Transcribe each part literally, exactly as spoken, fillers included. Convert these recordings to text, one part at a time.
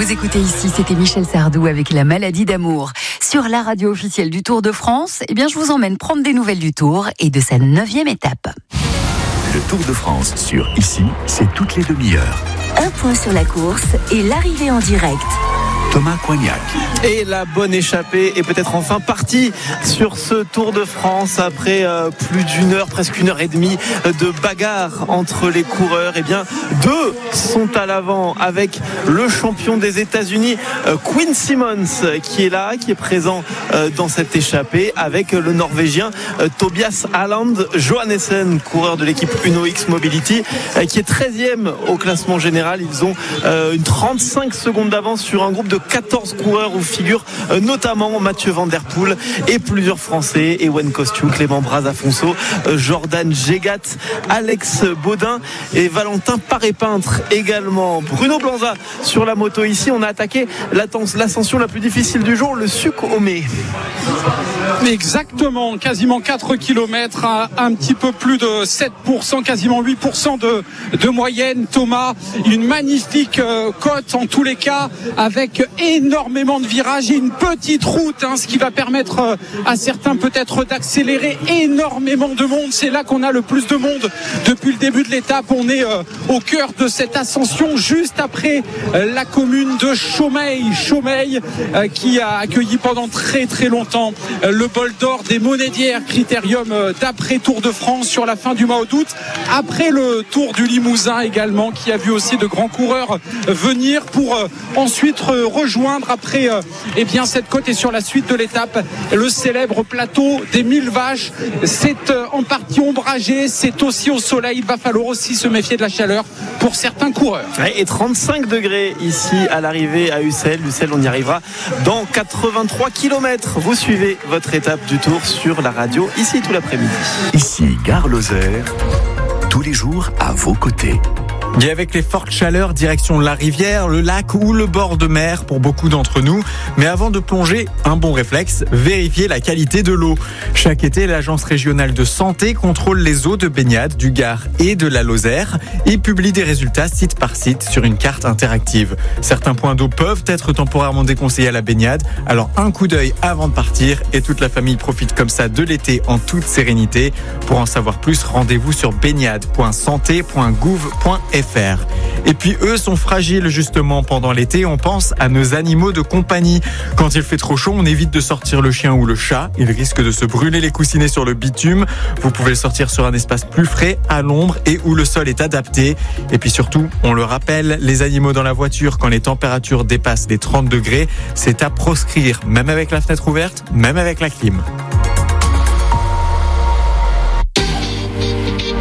Vous écoutez ici, c'était Michel Sardou avec La maladie d'amour. Sur la radio officielle du Tour de France, eh bien, je vous emmène prendre des nouvelles du Tour et de sa neuvième étape. Le Tour de France sur Ici, c'est toutes les demi-heures. Un point sur la course et l'arrivée en direct. Thomas Coignac. Et la bonne échappée est peut-être enfin partie sur ce Tour de France après euh, plus d'une heure, presque une heure et demie de bagarre entre les coureurs. Eh bien, deux sont à l'avant avec le champion des États-Unis, euh, Quinn Simmons, qui est là, qui est présent euh, dans cette échappée, avec le Norvégien euh, Tobias Aland Johannessen, coureur de l'équipe Uno X Mobility, euh, qui est treizième au classement général. Ils ont euh, une trente-cinq secondes d'avance sur un groupe de quatorze coureurs où figurent euh, notamment Mathieu Van Der Poel et plusieurs Français, Ewen Kostiou, Clément Braz-Afonso, euh, Jordan Gégat, Alex Baudin et Valentin Paré-Peintre également. Bruno Blanza sur la moto ici. On a attaqué l'ascension la plus difficile du jour, le Suc Homé. Exactement, quasiment quatre kilomètres, à un petit peu plus de sept pour cent, quasiment huit pour cent de, de moyenne. Thomas, une magnifique euh, côte en tous les cas, avec énormément de virages et une petite route, hein, ce qui va permettre euh, à certains peut-être d'accélérer. Énormément de monde, c'est là qu'on a le plus de monde depuis le début de l'étape. On est euh, au cœur de cette ascension, juste après euh, la commune de Chaumeil, Chaumeil euh, qui a accueilli pendant très très longtemps euh, le bol d'or des Monédières, critérium euh, d'après Tour de France sur la fin du mois d'août, après le Tour du Limousin également, qui a vu aussi de grands coureurs euh, venir pour euh, ensuite euh, rejoindre après euh, eh bien cette côte. Et sur la suite de l'étape, le célèbre plateau des mille vaches, c'est euh, en partie ombragé, c'est aussi au soleil. Il va falloir aussi se méfier de la chaleur pour certains coureurs. Et trente-cinq degrés ici à l'arrivée à Ussel. Ussel, on y arrivera dans quatre-vingt-trois kilomètres. Vous suivez votre étape du Tour sur la radio ici tout l'après-midi. Ici, Gare Lozère, tous les jours à vos côtés. Et avec les fortes chaleurs, direction la rivière, le lac ou le bord de mer pour beaucoup d'entre nous. Mais avant de plonger, un bon réflexe, vérifier la qualité de l'eau. Chaque été, l'Agence régionale de santé contrôle les eaux de baignade du Gard et de la Lozère et publie des résultats site par site sur une carte interactive. Certains points d'eau peuvent être temporairement déconseillés à la baignade, alors un coup d'œil avant de partir et toute la famille profite comme ça de l'été en toute sérénité. Pour en savoir plus, rendez-vous sur baignade point santé point gouv point f r. Et puis eux sont fragiles justement pendant l'été, on pense à nos animaux de compagnie. Quand il fait trop chaud, on évite de sortir le chien ou le chat, il risque de se brûler les coussinets sur le bitume. Vous pouvez le sortir sur un espace plus frais, à l'ombre et où le sol est adapté. Et puis surtout, on le rappelle, les animaux dans la voiture, quand les températures dépassent les trente degrés, c'est à proscrire, même avec la fenêtre ouverte, même avec la clim.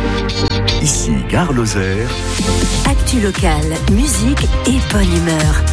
Ici, Gare Lozère. Actu locale, musique et bonne humeur.